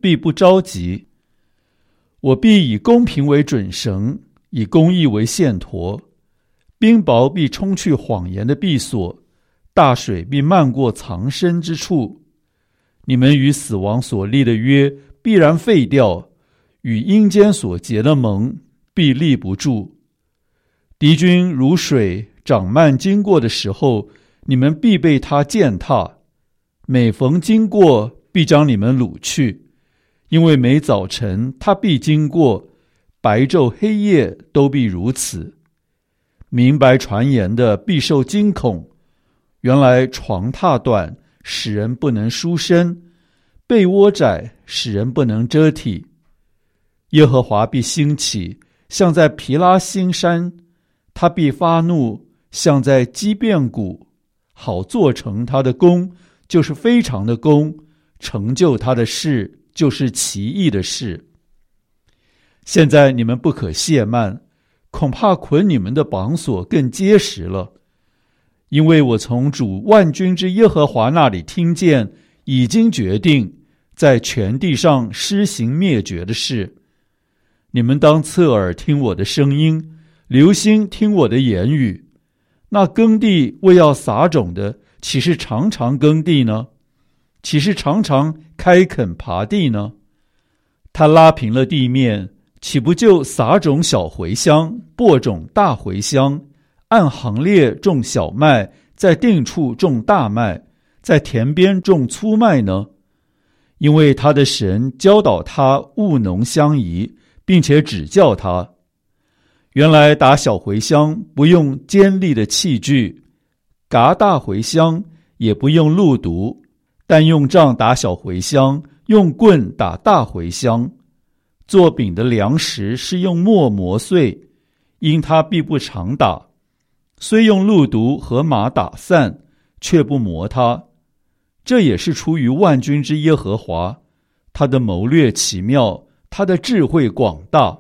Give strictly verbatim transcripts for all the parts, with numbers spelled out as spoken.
必不着急。我必以公平为准绳，以公义为线砣。冰雹必冲去谎言的闭锁，大水必漫过藏身之处。你们与死亡所立的约必然废掉，与阴间所结的盟必立不住。敌军如水涨漫经过的时候，你们必被他践踏，每逢经过必将你们掳去，因为每早晨他必经过，白昼黑夜都必如此。明白传言的必受惊恐，原来床榻短，使人不能舒身；被窝窄，使人不能遮体。耶和华必兴起，像在毗拉新山；他必发怒，像在基遍谷，好做成他的功，就是非常的功；成就他的事，就是奇异的事。现在你们不可懈慢，恐怕捆你们的绑索更结实了。因为我从主万军之耶和华那里听见，已经决定在全地上施行灭绝的事。你们当侧耳听我的声音，留心听我的言语。那耕地为要撒种的，岂是常常耕地呢？岂是常常开垦耙地呢？他拉平了地面，岂不就撒种小茴香，播种大茴香，按行列种小麦，在定处种大麦，在田边种粗麦呢？因为他的神教导他务农相宜，并且指教他。原来打小茴香不用尖利的器具，嘎大茴香也不用路毒，但用杖打小茴香，用棍打大茴香。做饼的粮食是用磨磨碎，因他必不常打，虽用路毒和马打散，却不磨他。这也是出于万军之耶和华，他的谋略奇妙，他的智慧广大。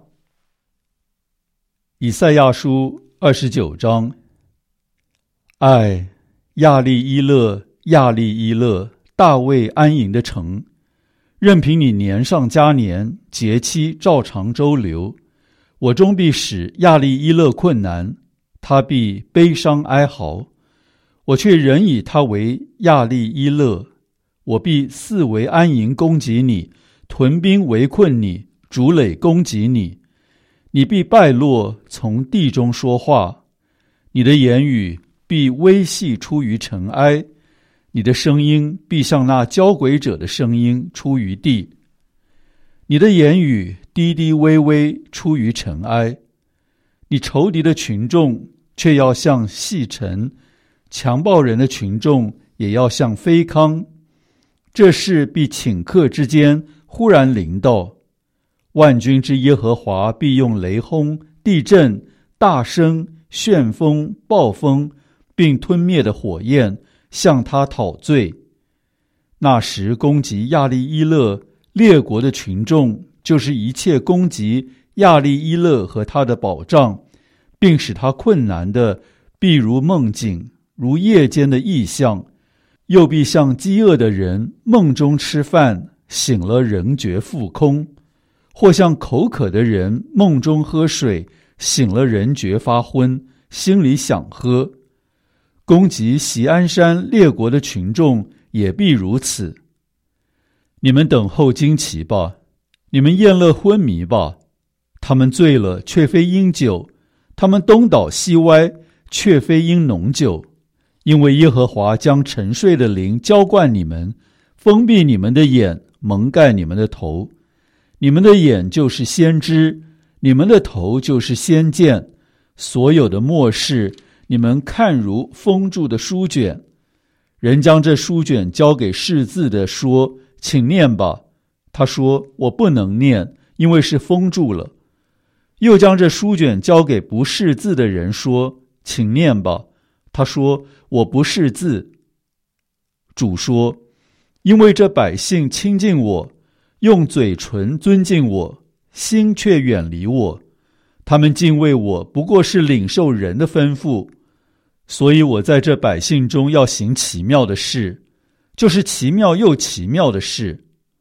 以赛亚书二十九章。唉，亚利伊勒，亚利伊勒，大卫安营的城，任凭你年上加年，节期照常周流，我终必使亚利伊勒困难，他必悲伤哀嚎。我却仍以他为亚利伊勒，我必四围安营攻击你，屯兵围困你，筑垒攻击你。你必败落，从地中说话，你的言语必微细出于尘埃，你的声音必像那交鬼者的声音出于地。你的言语低低微微出于尘埃，你仇敌的群众却要像细尘，强暴人的群众也要像飞糠。这事必顷刻之间忽然临到，万军之耶和华必用雷轰、地震、大声、旋风、暴风，并吞灭的火焰向他讨罪。那时攻击亚利伊勒列国的群众，就是一切攻击亚利伊勒和他的保障，并使他困难的，必如梦境，如夜间的异象，又必像饥饿的人梦中吃饭，醒了仍觉腹空，或像口渴的人梦中喝水，醒了仍觉发昏，心里想喝。攻击锡安山列国的群众也必如此。你们等候惊奇吧，你们宴乐昏迷吧。他们醉了，却非因酒；他们东倒西歪，却非因浓酒。因为耶和华将沉睡的灵浇灌你们，封闭你们的眼，蒙盖你们的头。你们的眼就是先知，你们的头就是先见。所有的末世，你们看如封住的书卷。人将这书卷交给识字的，说：请念吧。他说：我不能念，因为是封住了。又将这书卷交给不识字的人，说：请念吧。他说：我不识字。主说：因为这百姓亲近我，用嘴唇尊敬我，心却远离我。他们敬畏我，不过是领受人的吩咐。所以我在这百姓中要行奇妙的事，就是奇妙又奇妙的事。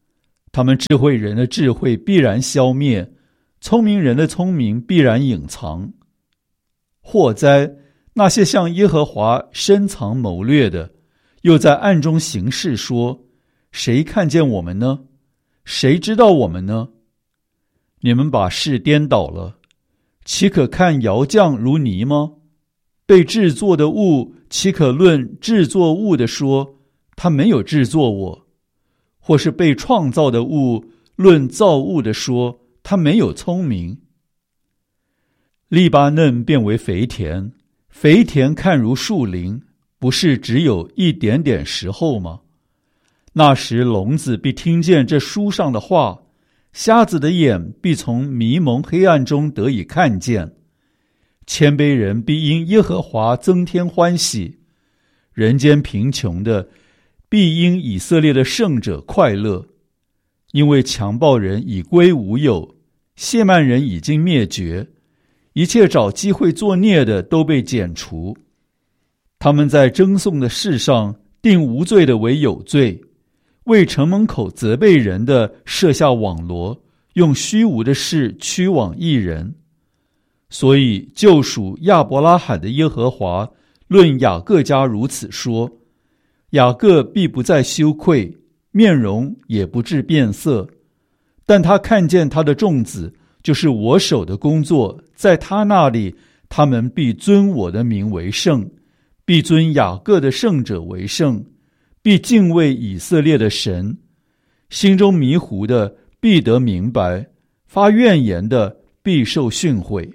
他们智慧人的智慧必然消灭，聪明人的聪明必然隐藏。祸哉，那些向耶和华深藏谋略的，又在暗中行事，说：谁看见我们呢？谁知道我们呢？你们把事颠倒了，岂可看窑匠如泥吗？被制作的物，岂可论制作物的说，他没有制作我？或是被创造的物，论造物的说，他没有聪明？利巴嫩变为肥田，肥田看如树林，不是只有一点点时候吗？那时聋子必听见这书上的话，瞎子的眼必从迷蒙黑暗中得以看见。谦卑人必因耶和华增添欢喜，人间贫穷的必因以色列的圣者快乐。因为强暴人已归无有，亵慢人已经灭绝，一切找机会作孽的都被剪除。他们在争讼的事上定无罪的为有罪，为城门口责备人的设下网罗，用虚无的事驱往义人。所以救赎亚伯拉罕的耶和华论雅各家如此说：雅各必不再羞愧，面容也不致变色。但他看见他的众子，就是我手的工作，在他那里，他们必尊我的名为圣，必尊雅各的圣者为圣，必敬畏以色列的神。心中迷糊的必得明白，发怨言的必受训诲。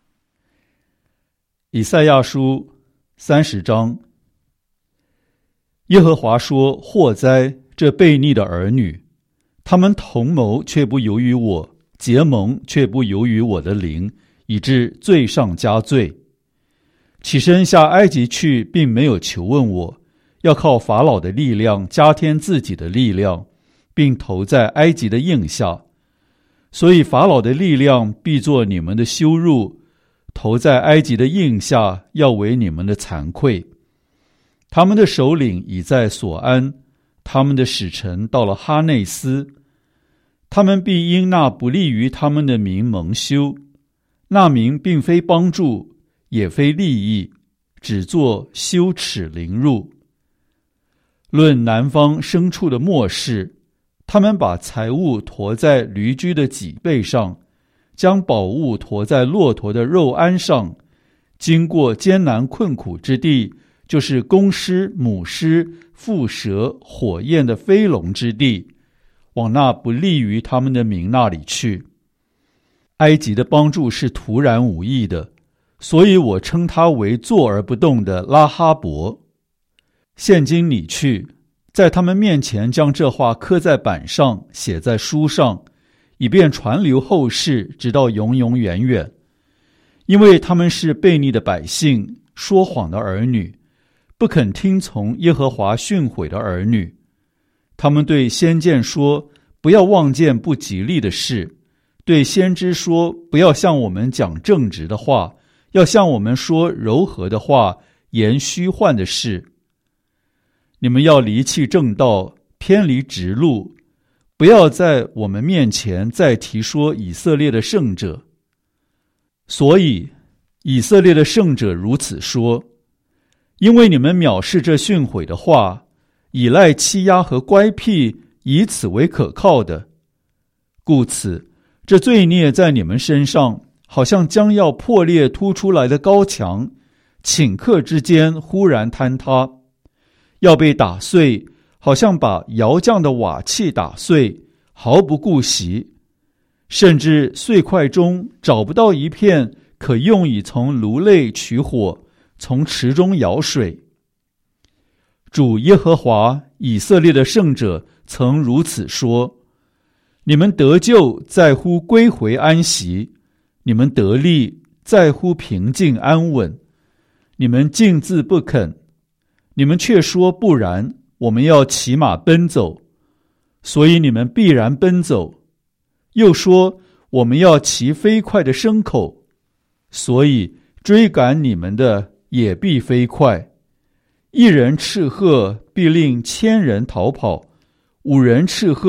以赛亚书三十章。耶和华说：祸哉，这悖逆的儿女！他们同谋却不由于我，结盟却不由于我的灵，以致罪上加罪。起身下埃及去，并没有求问我，要靠法老的力量加添自己的力量，并投在埃及的印下。所以法老的力量必作你们的羞辱，投在埃及的印下，要为你们的惭愧。他们的首领已在所安，他们的使臣到了哈内斯。他们必因那不利于他们的名蒙羞，那名并非帮助，也非利益，只作羞耻凌辱。论南方牲畜的末世，他们把财物驮在驴驹的脊背上，将宝物驮在骆驼的肉鞍上，经过艰难困苦之地，就是公狮、母狮、蝮蛇、火焰的飞龙之地，往那不利于他们的民那里去。埃及的帮助是突然无益的，所以我称他为坐而不动的拉哈伯。现今你去，在他们面前将这话刻在板上，写在书上，以便传流后世，直到永永远远。因为他们是悖逆的百姓，说谎的儿女，不肯听从耶和华训诲的儿女。他们对先见说，不要望见不吉利的事，对先知说，不要向我们讲正直的话，要向我们说柔和的话，言虚幻的事。你们要离弃正道，偏离直路，不要在我们面前再提说以色列的圣者。所以以色列的圣者如此说：因为你们藐视这训诲的话，倚赖欺压和乖僻，以此为可靠的，故此这罪孽在你们身上，好像将要破裂突出来的高墙，顷刻之间忽然坍塌，要被打碎，好像把窑匠的瓦器打碎，毫不顾惜，甚至碎块中找不到一片可用以从炉内取火，从池中舀水。主耶和华以色列的圣者曾如此说：你们得救在乎归回安息，你们得力在乎平静安稳。你们竟自不肯，你们却说不然，我们要骑马奔走，所以你们必然奔走。又说我们要骑飞快的牲口，所以追赶你们的也必飞快。一人斥喝，必令千人逃跑；五人斥喝，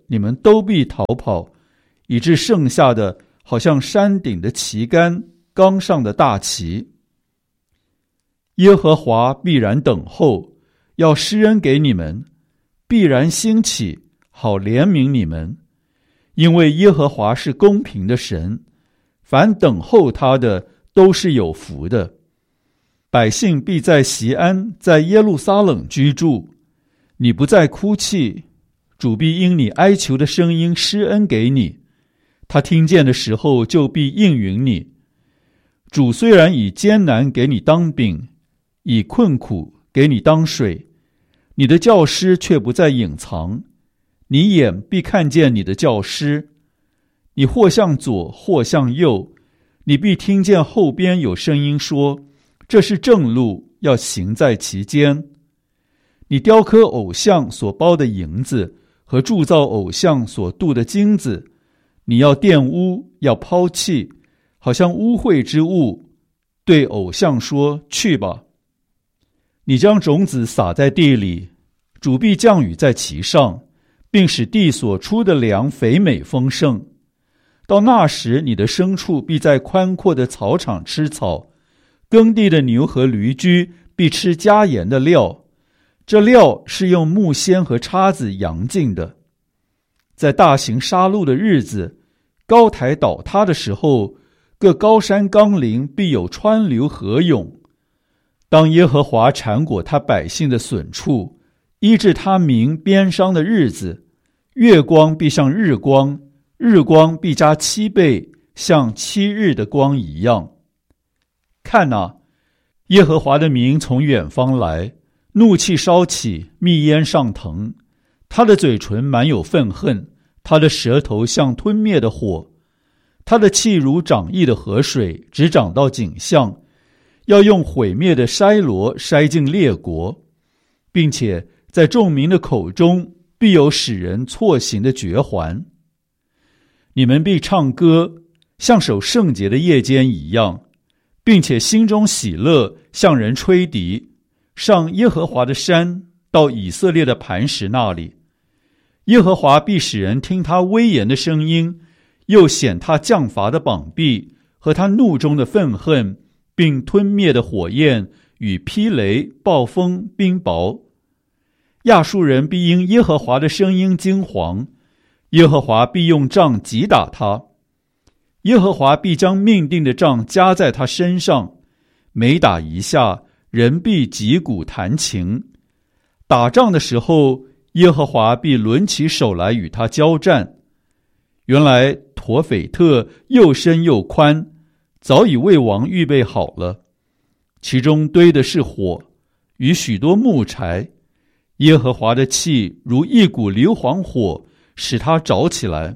你们都必逃跑，以致剩下的好像山顶的旗杆，冈上的大旗。耶和华必然等候，要施恩给你们，必然兴起，好怜悯你们。因为耶和华是公平的神，凡等候他的都是有福的。百姓必在锡安，在耶路撒冷居住。你不再哭泣，主必因你哀求的声音施恩给你，他听见的时候就必应允你。主虽然以艰难给你当饼，以困苦给你当水，你的教师却不再隐藏，你眼必看见你的教师。你或向左或向右，你必听见后边有声音说，这是正路，要行在其间。你雕刻偶像所包的银子和铸造偶像所镀的金子，你要玷污，要抛弃，好像污秽之物，对偶像说，去吧。你将种子撒在地里，主必降雨在其上，并使地所出的粮肥美丰盛。到那时，你的牲畜必在宽阔的草场吃草，耕地的牛和驴驹必吃加盐的料，这料是用木锨和叉子扬进的。在大型杀戮的日子，高台倒塌的时候，各高山冈陵必有川流河涌。当耶和华缠裹他百姓的损处，医治他民鞭伤的日子，月光必像日光，日光必加七倍，像七日的光一样。看哪，耶和华的名从远方来，怒气烧起，密烟上腾。他的嘴唇满有愤恨，他的舌头像吞灭的火。他的气如涨溢的河水，直涨到颈项，要用毁灭的筛箩筛进列国，并且在众民的口中必有使人错行的绝环。你们必唱歌，像守圣节的夜间一样，并且心中喜乐，向人吹笛，上耶和华的山，到以色列的磐石那里。耶和华必使人听他威严的声音，又显他降罚的膀臂和他怒中的愤恨，并吞灭的火焰与霹雷、暴风、冰雹。亚述人必因耶和华的声音惊惶，耶和华必用杖击打他。耶和华必将命定的杖加在他身上，每打一下，人必击鼓弹琴。打仗的时候，耶和华必抡起手来与他交战。原来陀斐特又深又宽，早已为王预备好了，其中堆的是火与许多木柴。耶和华的气如一股硫磺火，使它着起来。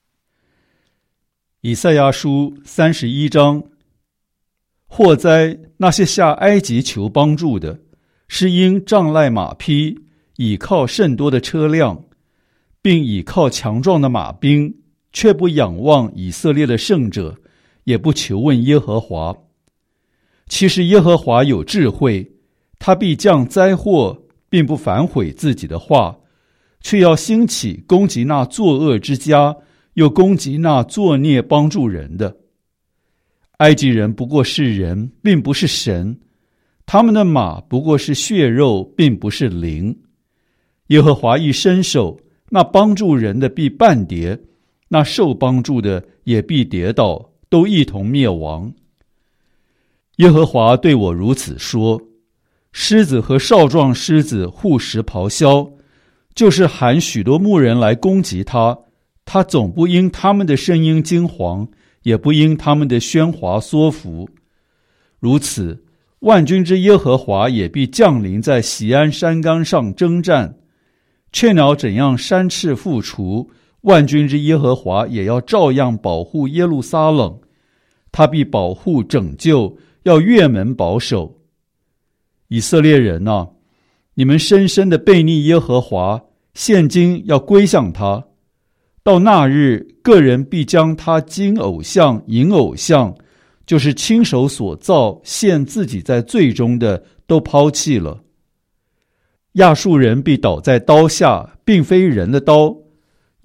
以赛亚书三十一章。祸哉，那些下埃及求帮助的，是因仗赖马匹，倚靠甚多的车辆，并倚靠强壮的马兵，却不仰望以色列的圣者，也不求问耶和华。其实耶和华有智慧，他必降灾祸，并不反悔自己的话，却要兴起攻击那作恶之家，又攻击那作孽帮助人的。埃及人不过是人，并不是神，他们的马不过是血肉，并不是灵。耶和华一伸手，那帮助人的必半跌，那受帮助的也必跌倒，都一同灭亡。耶和华对我如此说：狮子和少壮狮子互食咆哮，就是喊许多牧人来攻击他，他总不因他们的声音惊惶，也不因他们的喧哗缩伏。如此，万军之耶和华也必降临在锡安山冈上征战。雀鸟怎样山翅复除，万军之耶和华也要照样保护耶路撒冷。他必保护拯救，要越门保守。以色列人啊，你们深深的悖逆耶和华，现今要归向他。到那日，个人必将他金偶像、银偶像，就是亲手所造陷自己在罪中的，都抛弃了。亚述人必倒在刀下，并非人的刀，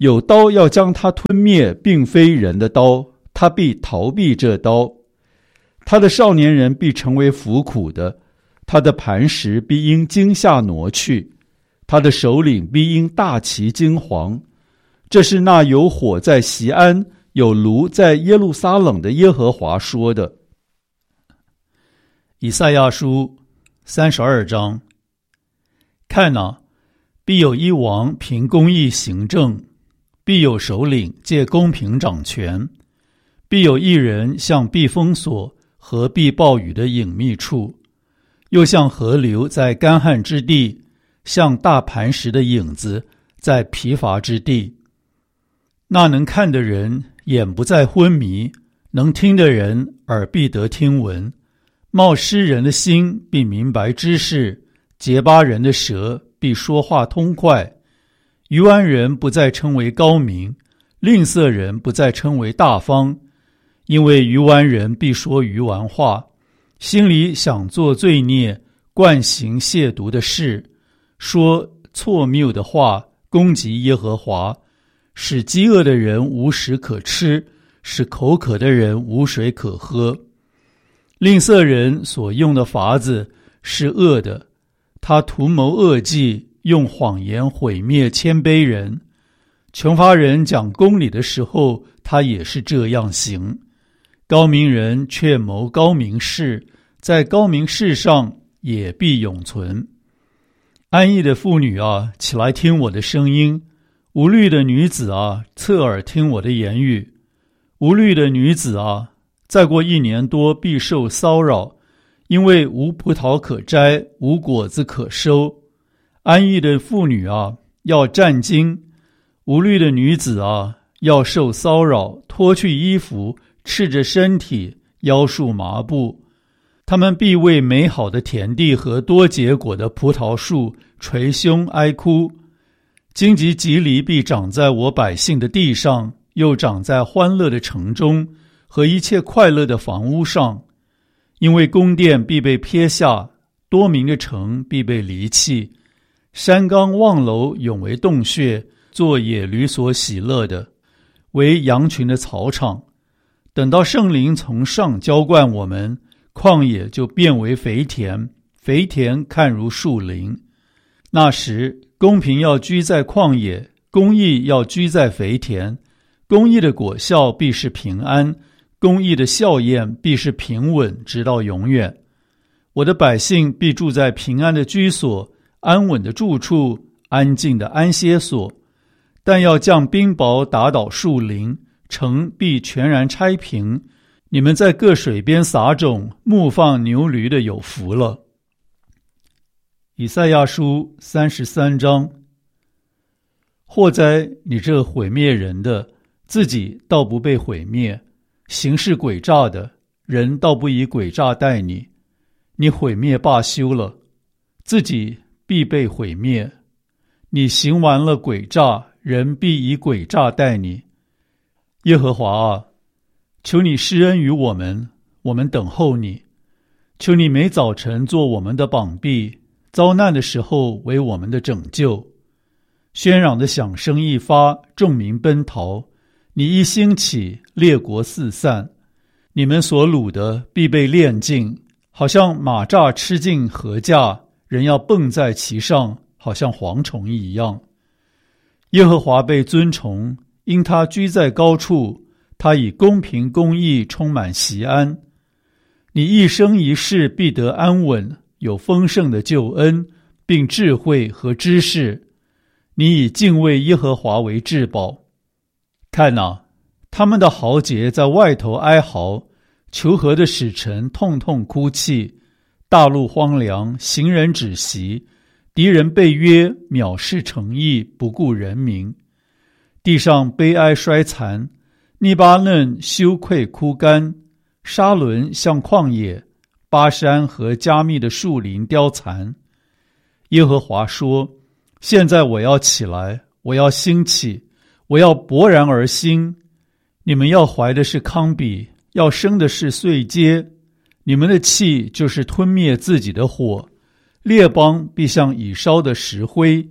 有刀要将他吞灭，并非人的刀，他必逃避这刀。他的少年人必成为服苦的，他的磐石必因惊吓挪去，他的首领必因大旗惊惶。这是那有火在锡安，有炉在耶路撒冷的耶和华说的。 以赛亚书三十二章，看哪，必有一王凭公义行政，必有首领借公平掌权，必有一人像避风所和避暴雨的隐秘处，又像河流在干旱之地，像大磐石的影子在疲乏之地。那能看的人眼不再昏迷，能听的人耳必得听闻。冒失人的心必明白知识，结巴人的舌必说话通快。愚顽人不再称为高明，吝啬人不再称为大方，因为愚顽人必说愚顽话，心里想做罪孽，惯行亵渎的事，说错谬的话，攻击耶和华，使饥饿的人无食可吃，使口渴的人无水可喝。吝啬人所用的法子是恶的，他图谋恶计，用谎言毁灭谦卑人。穷乏人讲公理的时候，他也是这样行。高明人却谋高明事，在高明事上也必永存。安逸的妇女啊，起来听我的声音；无虑的女子啊，侧耳听我的言语。无虑的女子啊，再过一年多必受骚扰，因为无葡萄可摘，无果子可收。安逸的妇女啊，要战惊；无虑的女子啊，要受骚扰，脱去衣服，赤着身体，腰束麻布。他们必为美好的田地和多结果的葡萄树捶胸哀哭。荆棘蒺藜必长在我百姓的地上，又长在欢乐的城中和一切快乐的房屋上。因为宫殿必被撇下，多民的城必被离弃，山冈望楼永为洞穴，做野驴所喜乐的，为羊群的草场。等到圣灵从上浇灌我们，旷野就变为肥田，肥田看如树林。那时公平要居在旷野，公义要居在肥田。公义的果效必是平安，公义的笑靥必是平稳，直到永远。我的百姓必住在平安的居所，安稳的住处，安静的安歇所。但要降冰雹打倒树林，城必全然拆平。你们在各水边撒种，牧放牛驴的有福了。以赛亚书三十三章，祸哉你这毁灭人的，自己倒不被毁灭；行事诡诈的人，倒不以诡诈待你。你毁灭罢休了，自己必被毁灭；你行完了诡诈，人必以诡诈待你。耶和华啊，求你施恩于我们，我们等候你。求你每早晨做我们的膀臂，遭难的时候为我们的拯救。喧嚷的响声一发，众民奔逃。你一兴起，列国四散。你们所掳的必被炼尽，好像马蚱吃尽禾稼，人要蹦在其上，好像蝗虫一样。耶和华被尊崇，因他居在高处，他以公平公义充满锡安。你一生一世必得安稳，有丰盛的救恩，并智慧和知识。你以敬畏耶和华为至宝。看哪，他们的豪杰在外头哀嚎，求和的使臣痛痛哭泣。大陆荒凉，行人止息，敌人被约，藐视诚意，不顾人民。地上悲哀衰残，利巴嫩羞愧枯干，沙伦像旷野，巴山和加密的树林凋残。耶和华说，现在我要起来，我要兴起，我要勃然而兴。你们要怀的是糠秕，要生的是碎秸。你们的气就是吞灭自己的火，列邦必像已烧的石灰，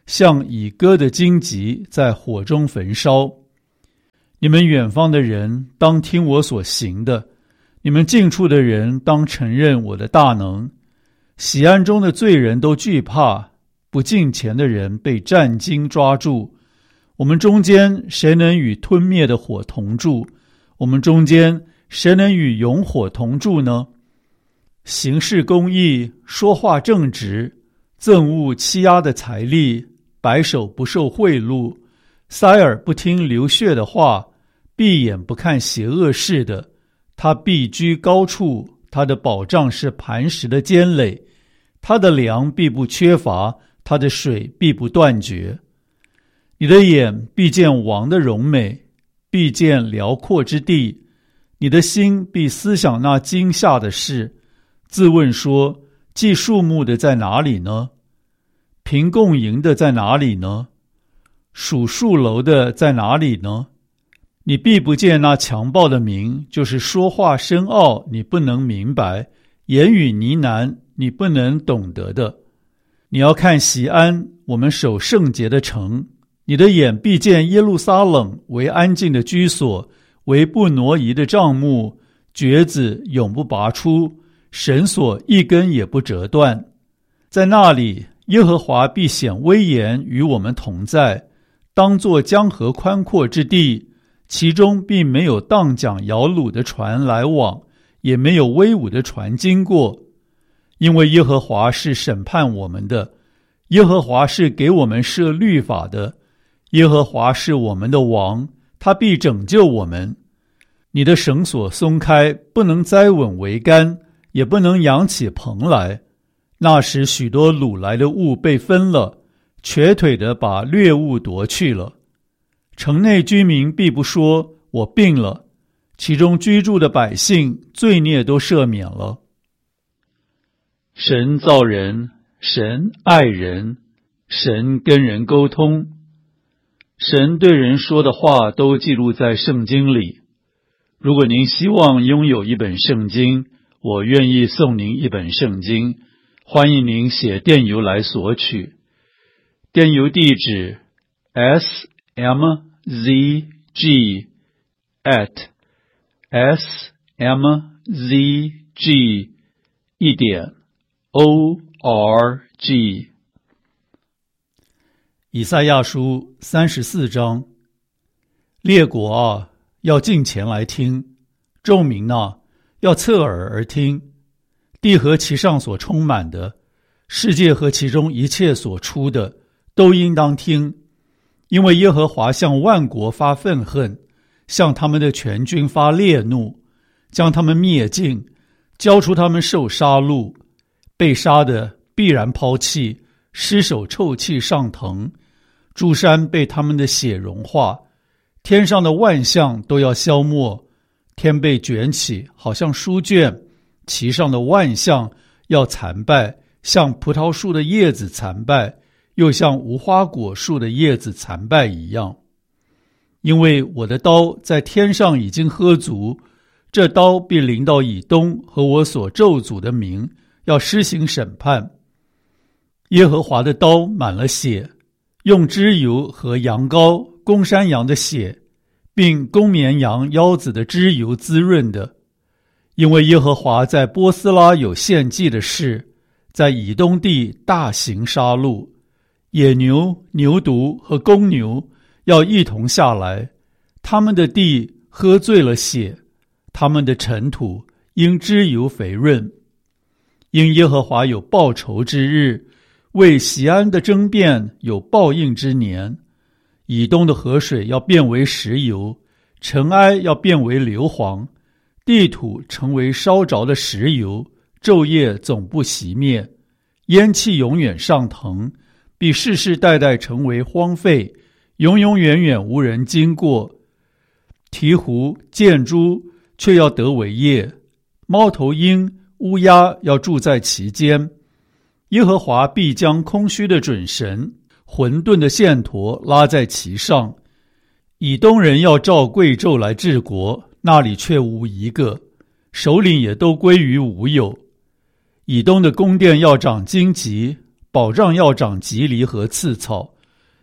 像已割的荆棘在火中焚烧。你们远方的人当听我所行的，你们近处的人当承认我的大能。喜安中的罪人都惧怕，不敬虔的人被战惊抓住。我们中间谁能与吞灭的火同住？我们中间谁能与永火同住呢？行事公义，说话正直，憎恶欺压的财力，白手不受贿赂，塞耳不听流血的话，闭眼不看邪恶事的，他必居高处，他的保障是磐石的坚垒，他的粮必不缺乏，他的水必不断绝。你的眼必见王的荣美，必见辽阔之地，你的心必思想那惊吓的事，自问说，计数目的在哪里呢？凭共赢的在哪里呢？数数楼的在哪里呢？你必不见那强暴的名，就是说话深奥你不能明白，言语呢喃你不能懂得的。你要看锡安，我们守圣洁的城，你的眼必见耶路撒冷为安静的居所，为不挪移的帐幕，橛子永不拔出，绳索一根也不折断。在那里，耶和华必显威严与我们同在，当作江河宽阔之地，其中并没有荡桨摇橹的船来往，也没有威武的船经过。因为耶和华是审判我们的，耶和华是给我们设律法的，耶和华是我们的王，他必拯救我们。你的绳索松开，不能栽稳桅杆，也不能扬起棚来。那时许多掳来的物被分了，瘸腿的把掠物夺去了。城内居民必不说，我病了，其中居住的百姓罪孽都赦免了。神造人，神爱人，神跟人沟通，神对人说的话都记录在圣经里。如果您希望拥有一本圣经，我愿意送您一本圣经，欢迎您写电邮来索取。电邮地址 s m z g at s m z g 一点 o r g。 以赛亚书三十四章，列国啊，要近前来听；众民啊，要侧耳而听。地和其上所充满的，世界和其中一切所出的，都应当听。因为耶和华向万国发愤恨，向他们的全军发烈怒，将他们灭尽，交出他们受杀戮。被杀的必然抛弃，尸首臭气上腾，诸山被他们的血融化，天上的万象都要消没。天被卷起，好像书卷，其上的万象要残败，像葡萄树的叶子残败，又像无花果树的叶子残败一样。因为我的刀在天上已经喝足，这刀必临到以东和我所咒诅的民，要施行审判。耶和华的刀满了血，用脂油和羊羔、公山羊的血，并公绵羊腰子的脂油滋润的。因为耶和华在波斯拉有献祭的事，在以东地大行杀戮，野牛、牛犊和公牛要一同下来，他们的地喝醉了血，他们的尘土因脂油肥润。因耶和华有报仇之日，为锡安的争辩有报应之年。以东的河水要变为石油，尘埃要变为硫磺，地土成为烧着的石油，昼夜总不熄灭，烟气永远上腾，必世世代代成为荒废，永永远远无人经过。鹈鹕、箭猪却要得为业，猫头鹰、乌鸦要住在其间。耶和华必将空虚的准绳、混沌的线砣拉在其上。以东人要照贵胄来治国，那里却无一个，首领也都归于无有。以东的宫殿要长荆棘，保障要长棘藜和刺草，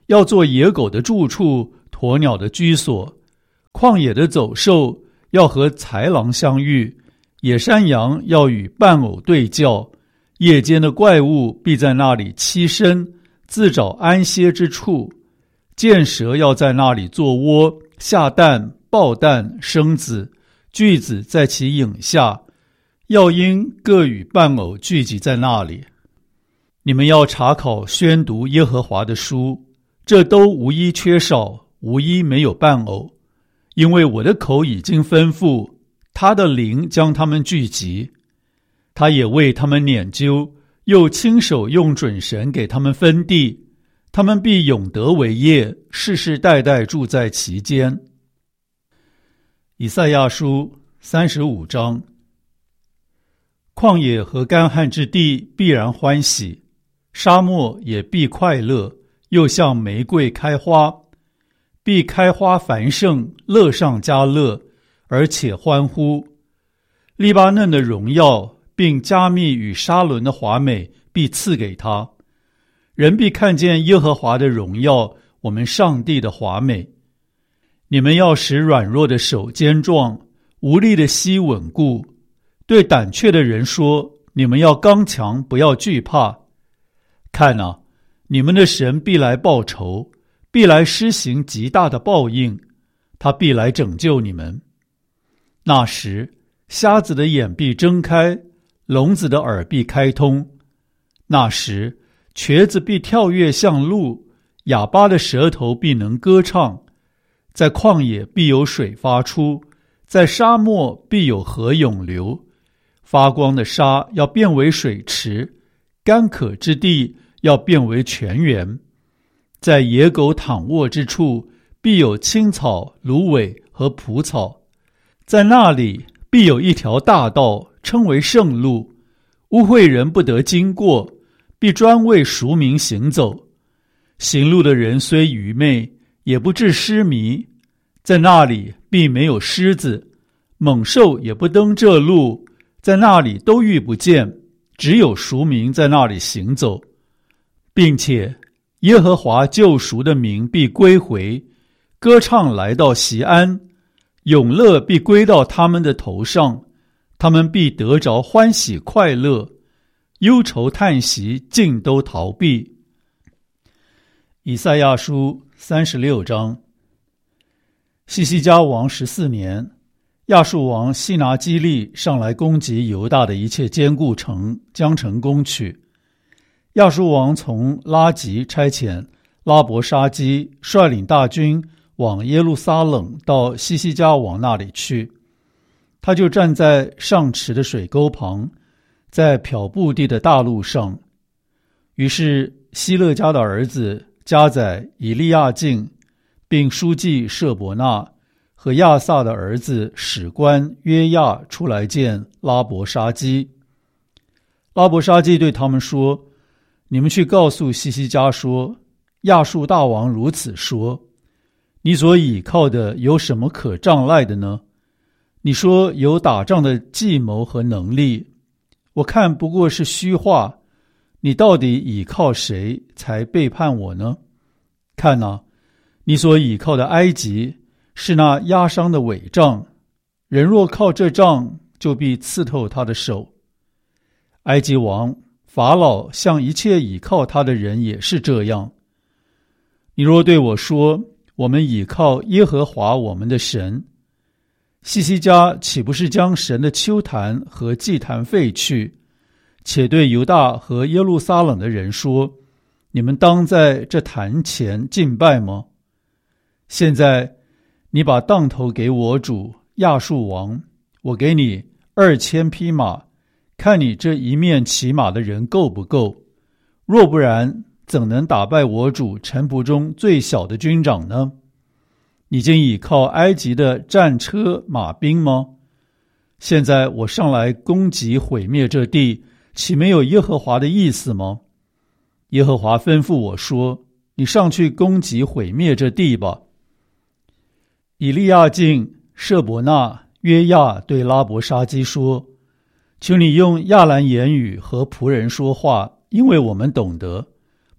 要做野狗的住处，鸵鸟的居所。旷野的走兽要和豺狼相遇，野山羊要与伴偶对叫。夜间的怪物必在那里栖身，自找安歇之处。箭蛇要在那里做窝，下蛋、抱蛋、生子，巨子在其影下。要鹰各与伴偶聚集在那里。你们要查考宣读耶和华的书，这都无一缺少，无一没有伴偶。因为我的口已经吩咐，他的灵将他们聚集。他也为他们研究，又亲手用准绳给他们分地，他们必永得为业，世世代代住在其间。以赛亚书三十五章。旷野和干旱之地必然欢喜，沙漠也必快乐，又像玫瑰开花，必开花繁盛，乐上加乐，而且欢呼。利巴嫩的荣耀并加密与沙伦的华美必赐给他，人必看见耶和华的荣耀，我们上帝的华美。你们要使软弱的手坚壮，无力的膝稳固。对胆怯的人说，你们要刚强，不要惧怕。看啊，你们的神必来报仇，必来施行极大的报应，他必来拯救你们。那时，瞎子的眼必睁开，聋子的耳必开通。那时，瘸子必跳跃像鹿，哑巴的舌头必能歌唱。在旷野必有水发出，在沙漠必有河涌流。发光的沙要变为水池，干渴之地要变为泉源。在野狗躺卧之处，必有青草、芦苇和蒲草。在那里必有一条大道，称为圣路，污秽人不得经过，必专为赎民行走。行路的人虽愚昧，也不致失迷。在那里必没有狮子，猛兽也不登这路，在那里都遇不见，只有赎民在那里行走。并且耶和华救赎的名必归回，歌唱来到锡安，永乐必归到他们的头上，他们必得着欢喜快乐，忧愁叹息尽都逃避。以赛亚书三十六章。西西家王十四年，亚述王西拿基利上来攻击犹大的一切坚固城，将城攻取。亚述王从拉吉差遣拉伯沙基率领大军往耶路撒冷到西西家王那里去。他就站在上池的水沟旁，在漂布地的大路上。于是希勒家的儿子家宰以利亚敬，并书记舍伯纳和亚萨的儿子史官约亚出来见拉伯沙基。拉伯沙基对他们说，你们去告诉西西家说，亚述大王如此说，你所倚靠的有什么可仗赖的呢？你说有打仗的计谋和能力，我看不过是虚话，你到底倚靠谁才背叛我呢？看哪，你所倚靠的埃及是那压伤的伪杖，人若靠这杖，就必刺透他的手。埃及王法老向一切倚靠他的人也是这样。你若对我说，我们倚靠耶和华我们的神，西西家岂不是将神的丘坛和祭坛废去，且对犹大和耶路撒冷的人说，你们当在这坛前敬拜吗？现在你把当头给我主亚述王，我给你二千匹马，看你这一面骑马的人够不够？若不然，怎能打败我主臣仆中最小的军长呢？你竟倚靠埃及的战车马兵吗？现在我上来攻击毁灭这地，岂没有耶和华的意思吗？耶和华吩咐我说，你上去攻击毁灭这地吧。以利亚敬、舍伯纳、约亚对拉伯沙基说，求你用亚兰言语和仆人说话，因为我们懂得，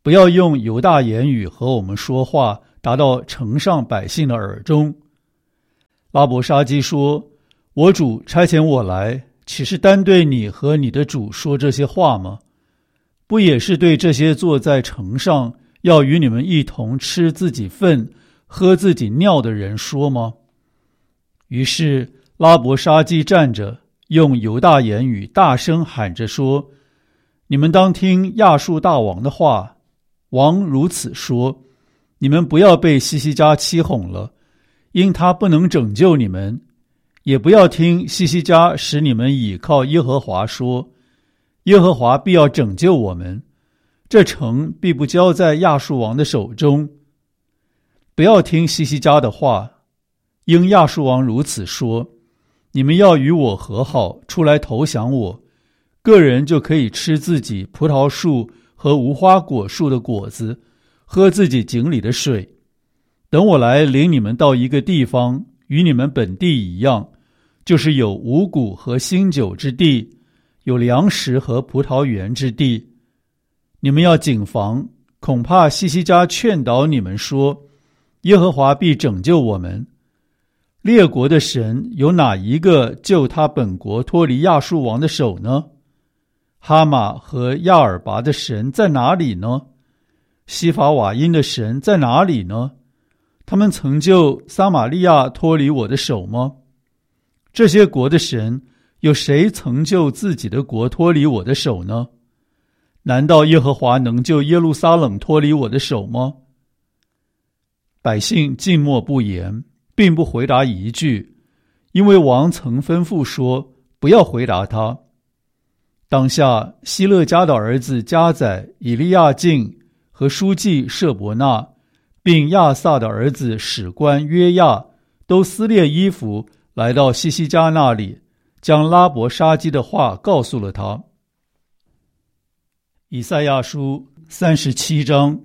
不要用犹大言语和我们说话，达到城上百姓的耳中。”拉伯沙基说：“我主差遣我来，岂是单对你和你的主说这些话吗？不也是对这些坐在城上，要与你们一同吃自己粪、喝自己尿的人说吗？”于是拉伯沙基站着，用犹大言语大声喊着说：“你们当听亚述大王的话。王如此说：你们不要被西西家欺哄了，因他不能拯救你们；也不要听西西家使你们倚靠耶和华说：耶和华必要拯救我们，这城必不交在亚述王的手中。不要听西西家的话，因亚述王如此说：你们要与我和好，出来投降我，个人就可以吃自己葡萄树和无花果树的果子，喝自己井里的水。等我来领你们到一个地方，与你们本地一样，就是有五谷和新酒之地，有粮食和葡萄园之地。你们要谨防，恐怕西西家劝导你们说：耶和华必拯救我们。列国的神有哪一个救他本国脱离亚述王的手呢？哈马和亚尔拔的神在哪里呢？西法瓦因的神在哪里呢？他们曾救撒玛利亚脱离我的手吗？这些国的神，有谁曾救自己的国脱离我的手呢？难道耶和华能救耶路撒冷脱离我的手吗？百姓静默不言，并不回答一句，因为王曾吩咐说，不要回答他。当下希勒家的儿子迦载、以利亚敬和书记舍伯纳，并亚萨的儿子史官约亚，都撕裂衣服来到西西家那里，将拉伯沙基的话告诉了他。以赛亚书三十七章。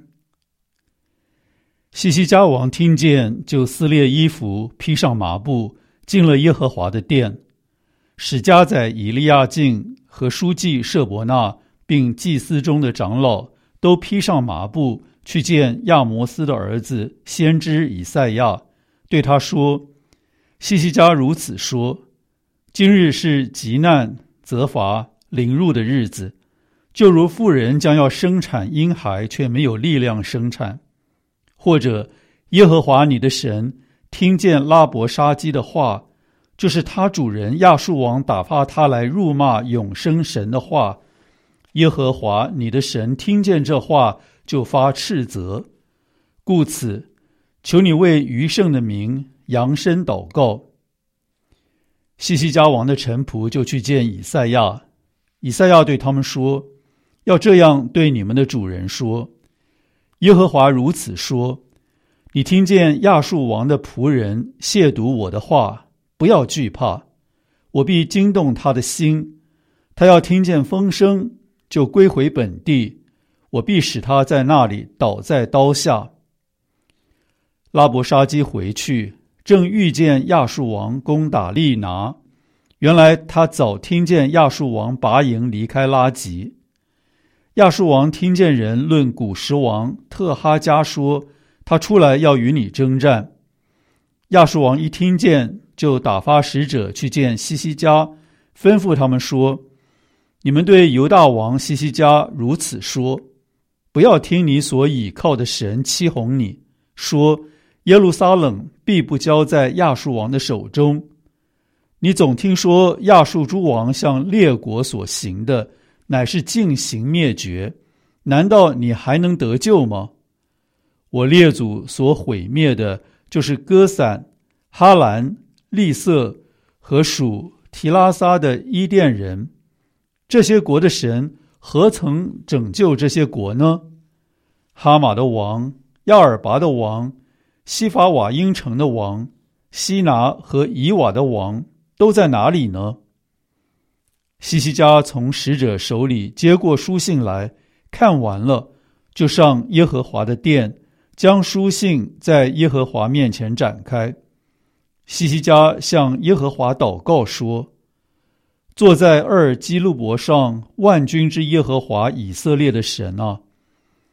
西西家王听见，就撕裂衣服，披上麻布，进了耶和华的殿，使迦载、以利亚敬和书记舍伯纳，并祭司中的长老，都披上麻布，去见亚摩斯的儿子先知以赛亚，对他说：西西家如此说，今日是急难、责罚、凌辱的日子，就如妇人将要生产婴孩，却没有力量生产。或者耶和华你的神听见拉伯沙基的话，就是他主人亚述王打发他来辱骂永生神的话，耶和华你的神听见这话，就发斥责。故此，求你为余剩的民扬声祷告。西西家王的臣仆就去见以赛亚，以赛亚对他们说：要这样对你们的主人说，耶和华如此说：你听见亚述王的仆人亵渎我的话，不要惧怕，我必惊动他的心，他要听见风声，就归回本地，我必使他在那里倒在刀下。拉伯沙基回去，正遇见亚述王攻打利拿，原来他早听见亚述王拔营离开拉吉。亚述王听见人论古时王特哈加说，他出来要与你征战。亚述王一听见，就打发使者去见西西家，吩咐他们说：你们对犹大王西西家如此说，不要听你所倚靠的神欺哄你，说耶路撒冷必不交在亚述王的手中。你总听说亚述诸王向列国所行的，乃是尽行灭绝，难道你还能得救吗？我列祖所毁灭的，就是歌散、哈兰、利色和属提拉撒的伊甸人。这些国的神何曾拯救这些国呢？哈马的王、亚尔拔的王、西法瓦因城的王、西拿和以瓦的王都在哪里呢？西西家从使者手里接过书信来，看完了，就上耶和华的殿，将书信在耶和华面前展开。西西家向耶和华祷告说：坐在二基路伯上万军之耶和华以色列的神啊，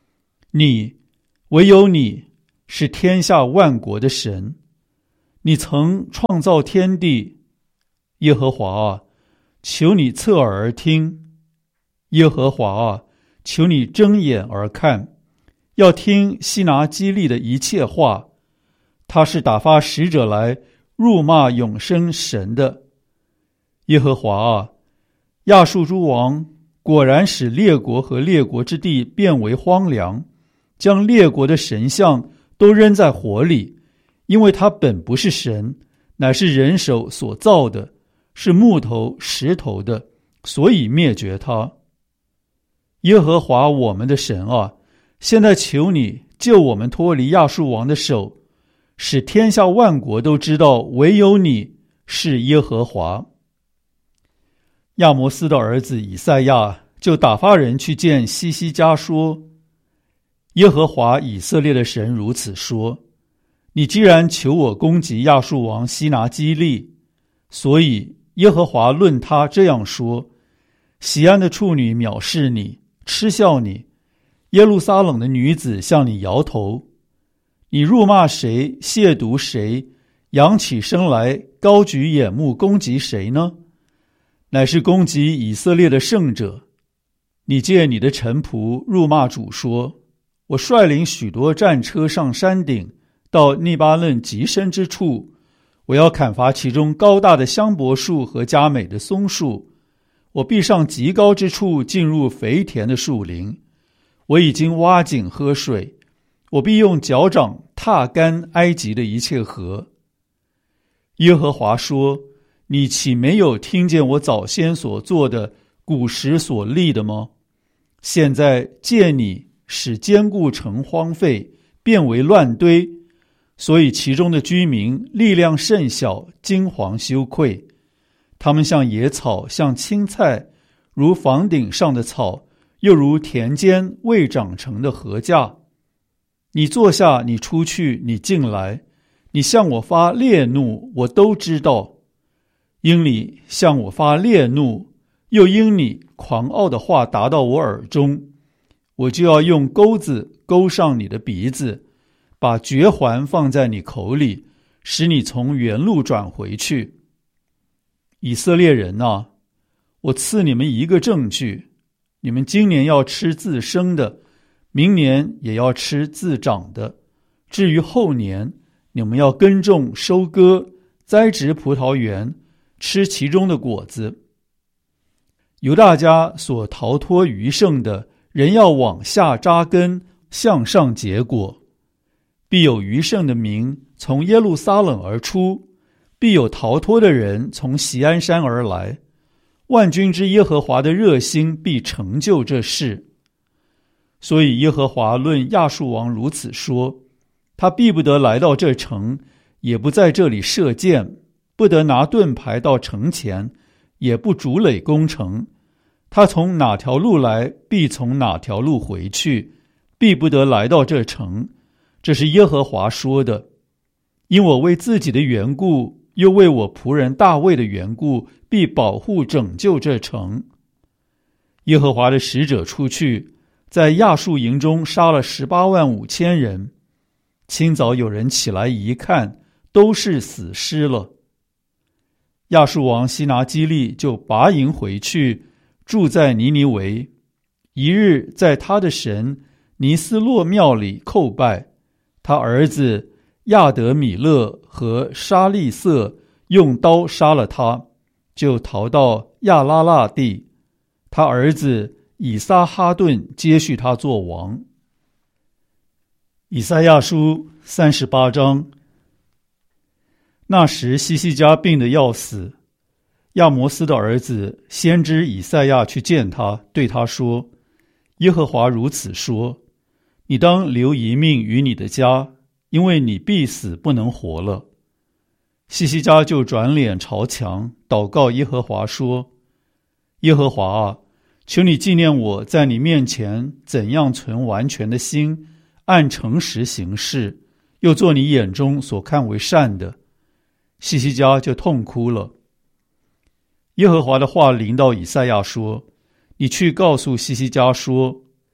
你，唯有你是天下万国的神，你曾创造天地。耶和华啊，求你侧耳而听；耶和华啊，求你睁眼而看，要听西拿基立的一切话。他是打发使者来辱骂永生神的。耶和华啊，亚述诸王果然使列国和列国之地变为荒凉，将列国的神像都扔在火里，因为他本不是神，乃是人手所造的，是木头石头的，所以灭绝他。耶和华我们的神啊，现在求你救我们脱离亚述王的手，使天下万国都知道唯有你是耶和华。亚摩斯的儿子以赛亚就打发人去见西西家说，耶和华以色列的神如此说，你既然求我攻击亚述王西拿基立，所以耶和华论他这样说，西安的处女藐视你，嗤笑你，耶路撒冷的女子向你摇头。你辱骂谁，亵渎谁，扬起身来，高举眼目攻击谁呢？乃是攻击以色列的圣者。你借你的臣仆辱骂主说，我率领许多战车上山顶，到利巴嫩极深之处，我要砍伐其中高大的香柏树和佳美的松树，我必上极高之处，进入肥田的树林。我已经挖井喝水，我必用脚掌踏干埃及的一切河。耶和华说，你岂没有听见我早先所做的，古时所立的吗？现在借你使坚固城荒废，变为乱堆，所以其中的居民力量甚小，惊惶羞愧。他们像野草，像青菜，如房顶上的草，又如田间未长成的禾稼。你坐下，你出去，你进来，你向我发烈怒，我都知道。因你向我发烈怒，又因你狂傲的话达到我耳中，我就要用钩子钩上你的鼻子，把绝环放在你口里，使你从原路转回去。以色列人啊，我赐你们一个证据，你们今年要吃自生的，明年也要吃自长的，至于后年，你们要耕种收割，栽植葡萄园，吃其中的果子。犹大家所逃脱余剩的，人要往下扎根，向上结果。必有余剩的民从耶路撒冷而出，必有逃脱的人从锡安山而来。万军之耶和华的热心必成就这事。所以耶和华论亚述王如此说，他必不得来到这城，也不在这里射箭，不得拿盾牌到城前，也不筑垒攻城。他从哪条路来，必从哪条路回去，必不得来到这城。这是耶和华说的。因我为自己的缘故，又为我仆人大卫的缘故，必保护拯救这城。耶和华的使者出去，在亚述营中杀了十八万五千人。清早有人起来一看，都是死尸了。亚述王西拿基立就拔营回去，住在尼尼微。一日在他的神尼斯洛庙里叩拜，他儿子亚德米勒和沙利瑟用刀杀了他，就逃到亚拉腊地。他儿子以撒哈顿接续他做王。以赛亚书三十八章。那时西西家病得要死，亚摩斯的儿子先知以赛亚去见他，对他说，耶和华如此说，你当留一命于你的家，因为你必死不能活了。西西家就转脸朝墙，祷告耶和华说，耶和华啊，求你纪念我在你面前怎样存完全的心，按诚实行事，又做你眼中所看为善的。西西家就痛哭了。耶和华的话临到以赛亚说，你去告诉西西家说，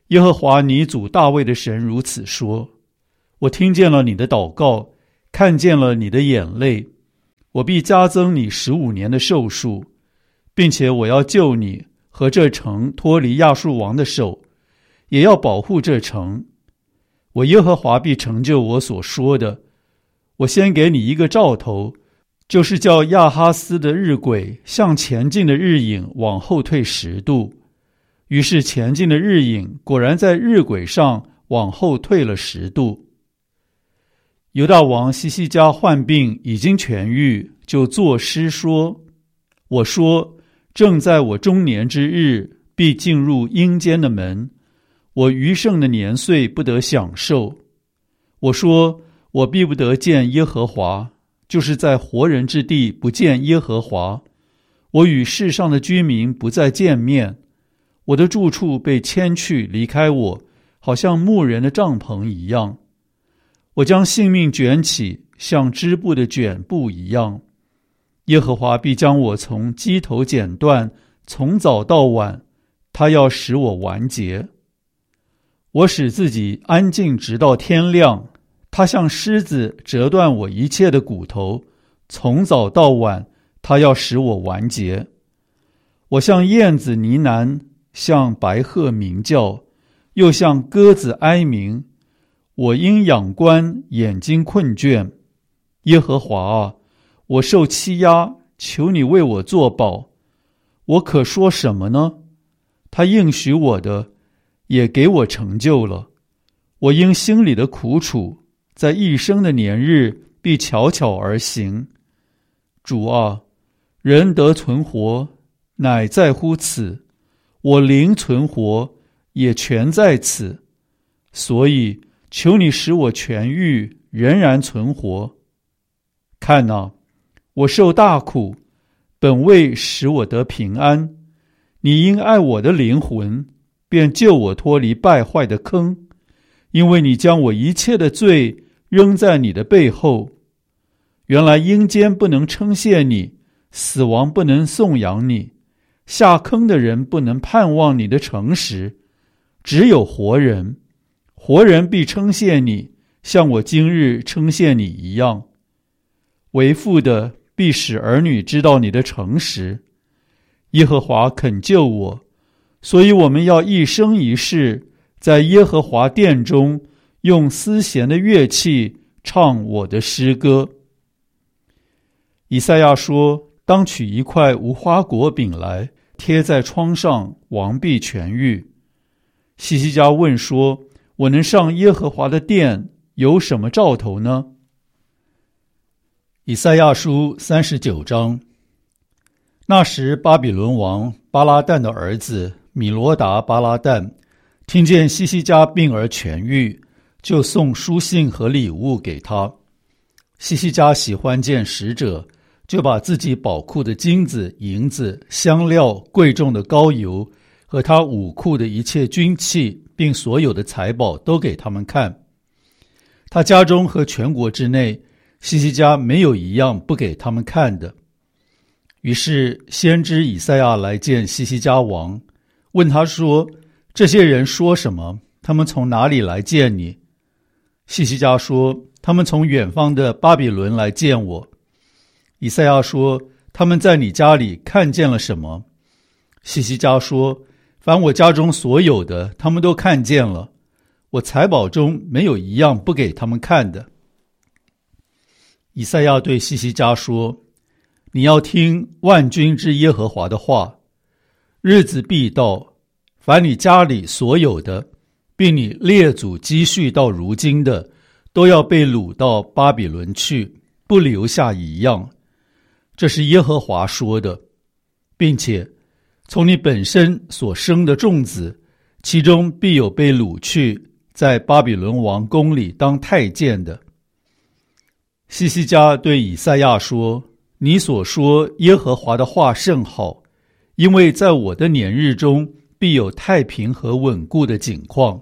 耶和华你祖大卫的神如此说：我听见了你的祷告，看见了你的眼泪，我必加增你十五年的寿数，并且我要救你和这城脱离亚述王的手，也要保护这城。我耶和华必成就我所说的。我先给你一个兆头，就是叫亚哈斯的日晷向前进的日影往后退十度。于是前进的日影果然在日晷上往后退了十度。犹大王西西家患病已经痊愈，就作诗说：我说，正在我中年之日，必进入阴间的门，我余剩的年岁不得享受。我说，我必不得见耶和华，就是在活人之地不见耶和华。我与世上的居民不再见面，我的住处被迁去离开我，好像牧人的帐篷一样。我将性命卷起，像织布的卷布一样。耶和华必将我从机头剪断，从早到晚，他要使我完结。我使自己安静直到天亮，他像狮子折断我一切的骨头，从早到晚，他要使我完结。我像燕子呢喃，像白鹤鸣叫，又像鸽子哀鸣。我因仰观，眼睛困倦。耶和华啊，我受欺压，求你为我作保。我可说什么呢？他应许我的，也给我成就了。我因心里的苦楚，在一生的年日必悄悄而行。主啊，人得存活，乃在乎此；我灵存活，也全在此。所以求你使我痊愈，仍然存活。看哪，我受大苦，本为使我得平安。你因爱我的灵魂，便救我脱离败坏的坑，因为你将我一切的罪扔在你的背后。原来阴间不能称谢你，死亡不能颂扬你，下坑的人不能盼望你的诚实，只有活人。活人必称谢你，像我今日称谢你一样。为父的必使儿女知道你的诚实。耶和华肯救我，所以我们要一生一世在耶和华殿中用丝弦的乐器唱我的诗歌。以赛亚说，当取一块无花果饼来，贴在窗上，王必痊愈。西西家问说，我能上耶和华的殿，有什么兆头呢？以赛亚书三十九章。那时巴比伦王巴拉旦的儿子米罗达巴拉旦听见西西家病而痊愈，就送书信和礼物给他。西西家喜欢见使者，就把自己宝库的金子、银子、香料、贵重的膏油和他武库的一切军器，并所有的财宝都给他们看。他家中和全国之内，西西家没有一样不给他们看的。于是先知以赛亚来见西西家王，问他说，这些人说什么？他们从哪里来见你？西西家说，他们从远方的巴比伦来见我。以赛亚说，他们在你家里看见了什么？西西家说，凡我家中所有的，他们都看见了，我财宝中没有一样不给他们看的。以赛亚对西西家说，你要听万军之耶和华的话，日子必到，凡你家里所有的，并你列祖积蓄到如今的，都要被掳到巴比伦去，不留下一样。这是耶和华说的，并且从你本身所生的众子，其中必有被掳去，在巴比伦王宫里当太监的。西西家对以赛亚说，你所说耶和华的话甚好，因为在我的年日中必有太平和稳固的景况。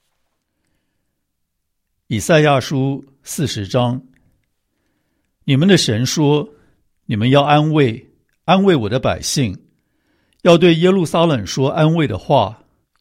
以赛亚书四十章。你们的神说，你们要安慰安慰我的百姓，要对耶路撒冷说安慰的话，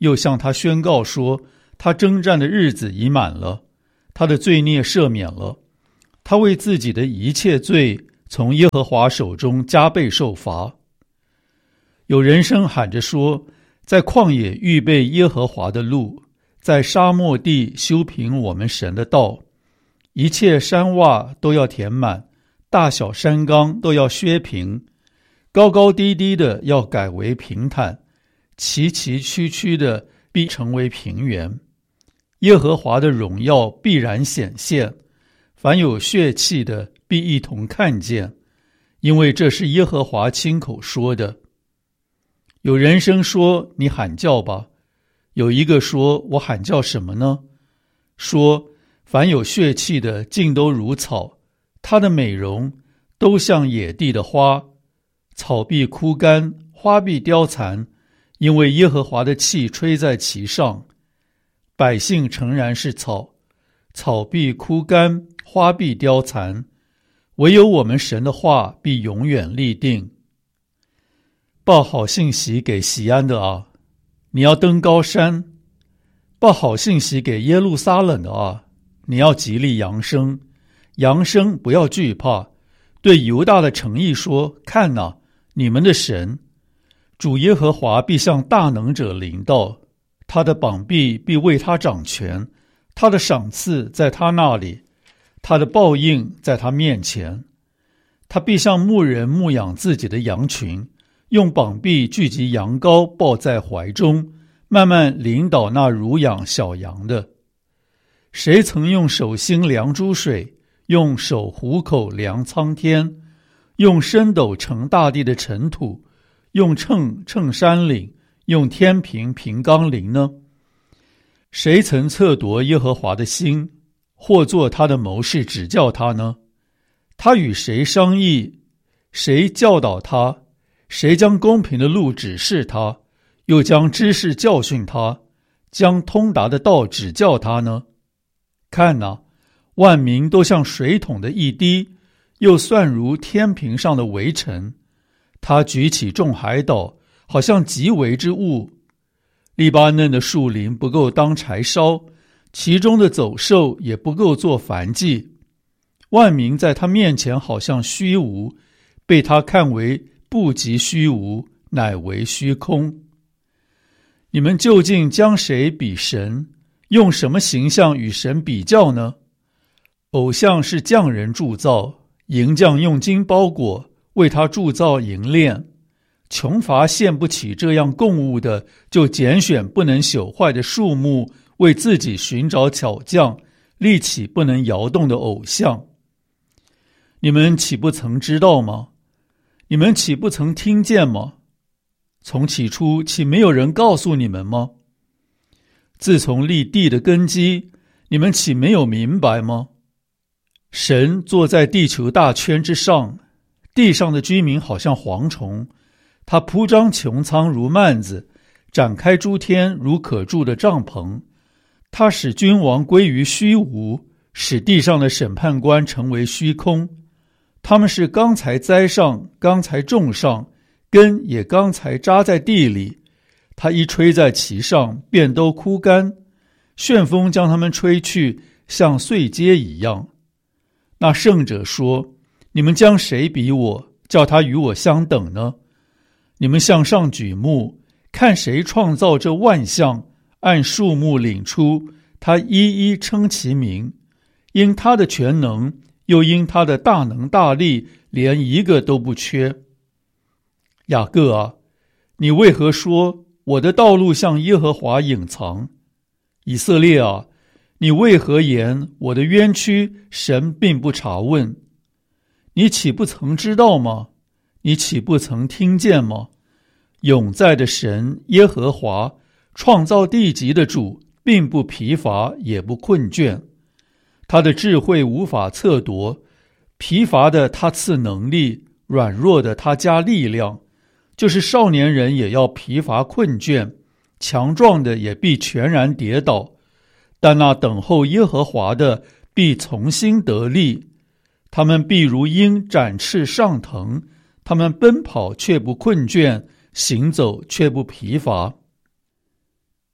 又向他宣告说，他征战的日子已满了，他的罪孽赦免了，他为自己的一切罪从耶和华手中加倍受罚。有人声喊着说，在旷野预备耶和华的路，在沙漠地修平我们神的道，一切山洼都要填满，大小山冈都要削平，高高低低的要改为平坦，崎崎岖岖的必成为平原。耶和华的荣耀必然显现，凡有血气的必一同看见，因为这是耶和华亲口说的。有人声说，你喊叫吧。有一个说，我喊叫什么呢？说，凡有血气的尽都如草，它的美容都像野地的花，草必枯干，花必凋残，因为耶和华的气吹在其上。百姓诚然是草，草必枯干，花必凋残，唯有我们神的话必永远立定。报好信息给锡安的啊，你要登高山；报好信息给耶路撒冷的啊，你要极力扬声，扬声不要惧怕。对犹大的城邑说，看哪，你们的神主耶和华必向大能者临到，他的膀臂必为他掌权，他的赏赐在他那里，他的报应在他面前。他必像牧人牧养自己的羊群，用膀臂聚集羊羔，抱在怀中，慢慢领导那乳养小羊的。谁曾用手心量诸水，用手虎口量苍天，用升斗盛大地的尘土，用秤称山岭，用天平平冈陵呢？谁曾测夺耶和华的心，或做他的谋士指教他呢？他与谁商议？谁教导他？谁将公平的路指示他，又将知识教训他，将通达的道指教他呢？看哪，万民都像水桶的一滴，又算如天平上的微尘。他举起众海岛，好像极微之物。黎巴嫩的树林不够当柴烧，其中的走兽也不够做燔祭。万民在他面前好像虚无，被他看为不及虚无，乃为虚空。你们究竟将谁比神？用什么形象与神比较呢？偶像是匠人铸造，银匠用金包裹，为他铸造银链。穷乏献不起这样供物的，就拣选不能朽坏的树木，为自己寻找巧匠，立起不能摇动的偶像。你们岂不曾知道吗？你们岂不曾听见吗？从起初岂没有人告诉你们吗？自从立地的根基，你们岂没有明白吗？神坐在地球大圈之上，地上的居民好像蝗虫，他铺张穹苍如幔子，展开诸天如可住的帐篷。他使君王归于虚无，使地上的审判官成为虚空。他们是刚才栽上，刚才种上，根也刚才扎在地里。他一吹在其上，便都枯干。旋风将他们吹去，像碎秸一样。那圣者说，你们将谁比我，叫他与我相等呢？你们向上举目，看谁创造这万象，按数目领出，他一一称其名。因他的全能，又因他的大能大力，连一个都不缺。雅各啊，你为何说我的道路向耶和华隐藏？以色列啊，你为何言我的冤屈神并不查问？你岂不曾知道吗？你岂不曾听见吗？永在的神耶和华，创造地极的主，并不疲乏也不困倦。他的智慧无法测夺，疲乏的他赐能力，软弱的他加力量。就是少年人也要疲乏困倦，强壮的也必全然跌倒。但那等候耶和华的必从心得力，他们必如鹰展翅上腾，他们奔跑却不困倦，行走却不疲乏。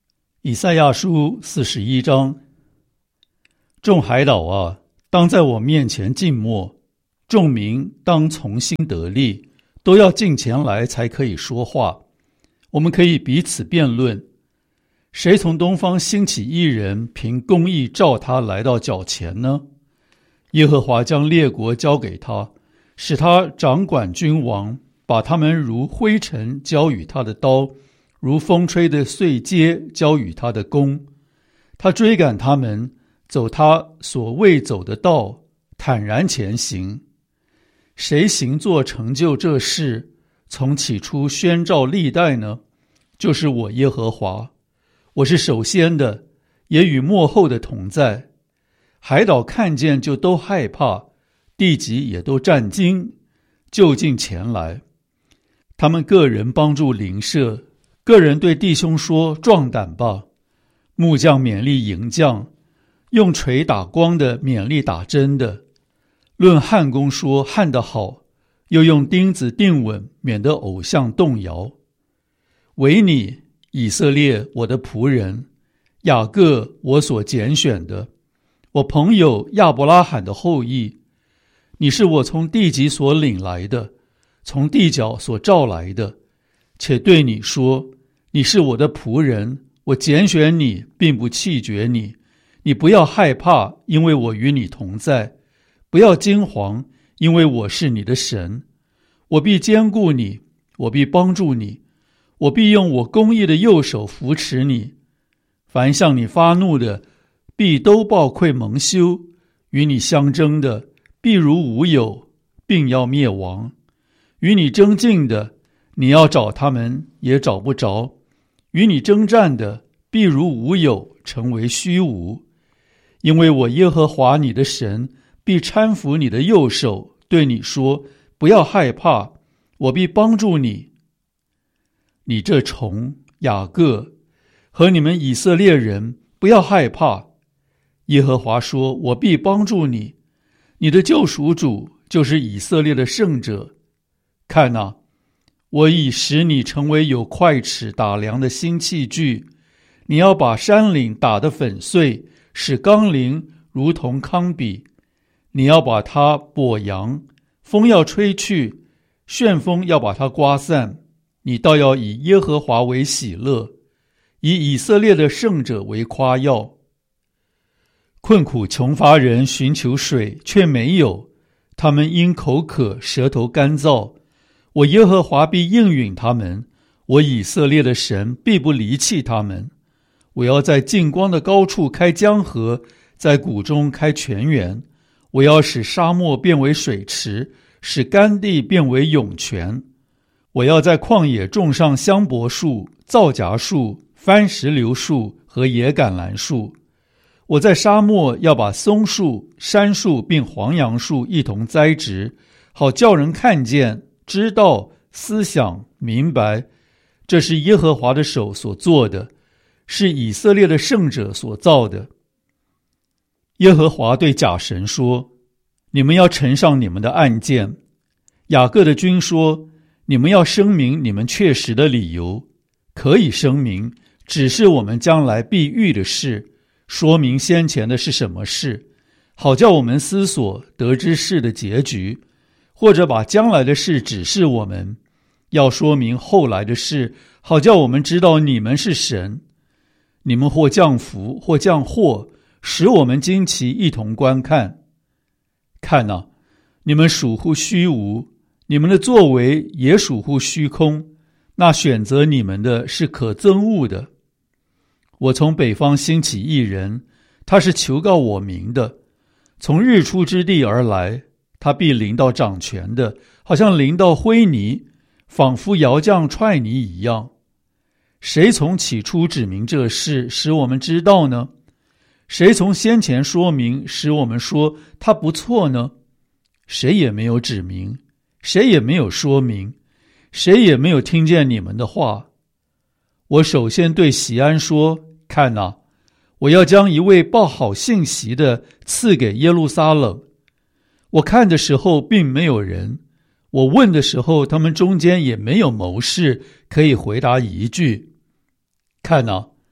以赛亚书四十一章。众海岛啊，当在我面前静默；众民当从心得力，都要近前来才可以说话。我们可以彼此辩论，谁从东方兴起一人，凭公义召他来到脚前呢？耶和华将列国交给他，使他掌管君王，把他们如灰尘交与他的刀，如风吹的碎秸交与他的弓。他追赶他们，走他所未走的道，坦然前行。谁行作成就这事，从起初宣召历代呢？就是我耶和华。我是首先的，也与末后的同在。海岛看见就都害怕，地极也都战惊，就近前来。他们个人帮助邻舍，个人对弟兄说：壮胆吧！木匠勉励营匠，用锤打光的勉励打针的。论焊工说：焊得好，又用钉子钉稳，免得偶像动摇。唯你，以色列，我的仆人，雅各，我所拣选的，我朋友亚伯拉罕的后裔，你是我从地极所领来的，从地角所召来的，且对你说：你是我的仆人，我拣选你，并不弃绝你。你不要害怕，因为我与你同在；不要惊惶，因为我是你的神。我必坚固你，我必帮助你，我必用我公义的右手扶持你。凡向你发怒的，必都抱愧蒙羞；与你相争的，必如无有，并要灭亡。与你争竞的，你要找他们，也找不着；与你征战的，必如无有，成为虚无。因为我耶和华你的神必搀扶你的右手，对你说：不要害怕，我必帮助你。你这虫雅各和你们以色列人，不要害怕。耶和华说：我必帮助你，你的救赎主就是以色列的圣者。看哪，我已使你成为有快尺打量的新器具，你要把山岭打得粉碎，使冈陵如同糠秕。你要把它簸扬，风要吹去，旋风要把它刮散。你倒要以耶和华为喜乐，以以色列的圣者为夸耀。困苦穷乏人寻求水，却没有，他们因口渴，舌头干燥。我耶和华必应允他们，我以色列的神必不离弃他们。我要在近光的高处开江河，在谷中开泉源。我要使沙漠变为水池，使干地变为涌泉。我要在旷野种上香柏树、皂荚树、番石榴树和野橄榄树。我在沙漠要把松树、杉树并黄杨树一同栽植，好叫人看见、知道、思想、明白，这是耶和华的手所做的，是以色列的圣者所造的。耶和华对假神说：你们要呈上你们的案件。雅各的君说：你们要声明你们确实的理由。可以声明，只是我们将来必遇的事，说明先前的是什么事，好叫我们思索得知事的结局，或者把将来的事指示我们，要说明后来的事，好叫我们知道你们是神。你们或降福，或降祸，使我们惊奇，一同观看。看哪，你们属乎虚无，你们的作为也属乎虚空，那选择你们的是可憎恶的。我从北方兴起一人，他是求告我名的，从日出之地而来，他必临到掌权的，好像临到灰泥，仿佛窑匠踹泥一样。谁从起初指明这事，使我们知道呢？谁从先前说明，使我们说他不错呢？谁也没有指明，谁也没有说明，谁也没有听见你们的话。我首先对锡安说：看哪，我要将一位报好信息的赐给耶路撒冷。我看的时候并没有人，我问的时候他们中间也没有谋士可以回答一句。看哪，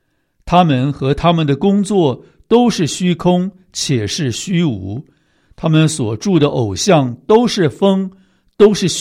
他们和他们的工作都是虚空，且是虚无。他们所铸的偶像都是风，都是虚